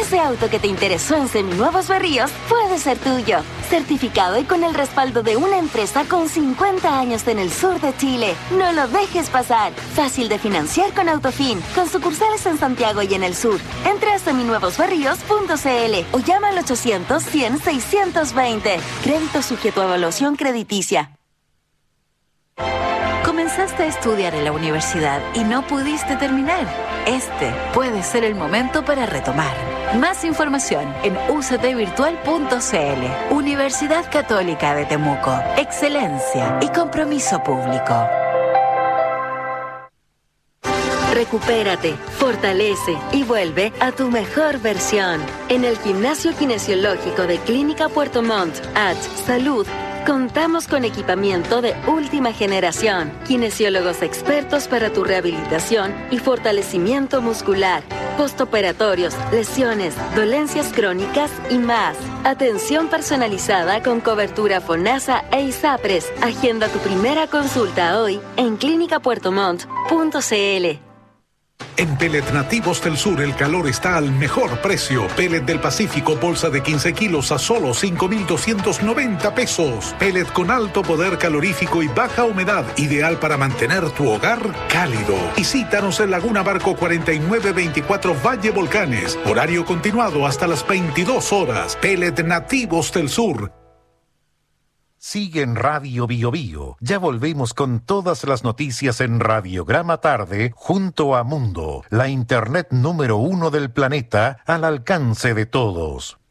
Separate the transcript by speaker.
Speaker 1: Ese auto que te interesó en Seminuevos Berríos puede ser tuyo. Certificado y con el respaldo de una empresa con 50 años en el sur de Chile. No lo dejes pasar. Fácil de financiar con Autofin, con sucursales en Santiago y en el sur. Entra a seminuevosberríos.cl o llama al 800-100-620. Crédito sujeto a evaluación crediticia.
Speaker 2: Comenzaste a estudiar en la universidad y no pudiste terminar. Este puede ser el momento para retomar. Más información en uctvirtual.cl. Universidad Católica de Temuco. Excelencia y compromiso público.
Speaker 1: Recupérate, fortalece y vuelve a tu mejor versión. En el Gimnasio Kinesiológico de Clínica Puerto Montt, Salud, contamos con equipamiento de última generación, kinesiólogos expertos para tu rehabilitación y fortalecimiento muscular, postoperatorios, lesiones, dolencias crónicas y más. Atención personalizada con cobertura FONASA e ISAPRES. Agenda tu primera consulta hoy en clinicapuertomont.cl.
Speaker 3: En Pellet Nativos del Sur el calor está al mejor precio. Pellet del Pacífico, bolsa de 15 kilos a solo 5,290 pesos. Pellet con alto poder calorífico y baja humedad, ideal para mantener tu hogar cálido. Visítanos en Laguna Barco 4924 Valle Volcanes. Horario continuado hasta las 22 horas. Pellet Nativos del Sur.
Speaker 4: Sigue en Radio Bio Bio. Ya volvemos con todas las noticias en Radiograma Tarde junto a Mundo, la internet número 1 del planeta al alcance de todos.